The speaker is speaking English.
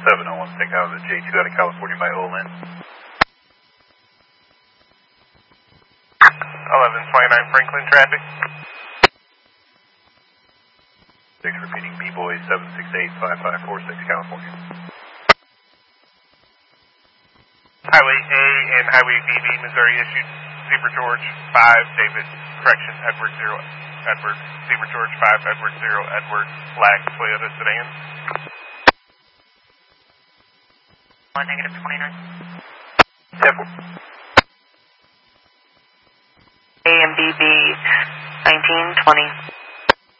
701, take out of the J2 out of California by Olin. 1129 Franklin traffic. 6 repeating B-Boy 768-5546 California. Highway A and Highway BB, Missouri issued Zebra George 5, David, correction, Edward 0, Edward, Zebra George 5, Edward 0, Edward, black Toyota sedan. Negative 29. Yep. A and BB 1920.